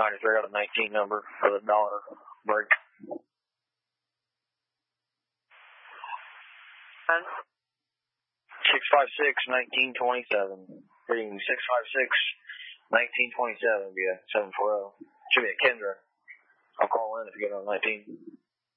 93 out of 19 number for the dollar break. 656-1927. Reading 656-1927 via 740. Should be a Kendra. I'll call in if you get on 19.